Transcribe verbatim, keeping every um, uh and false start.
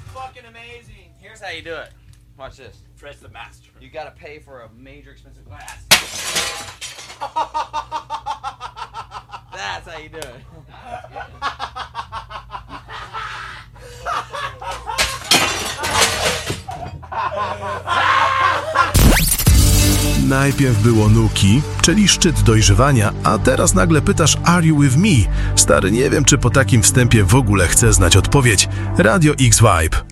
fucking amazing. Here's how you do it. Watch this. Fred's the master. You gotta pay for a major expensive glass. That's how you do it. Najpierw było Nuki, czyli szczyt dojrzewania, a teraz nagle pytasz Are you with me? Stary, nie wiem, czy po takim wstępie w ogóle chcę znać odpowiedź. Radio X Vibe.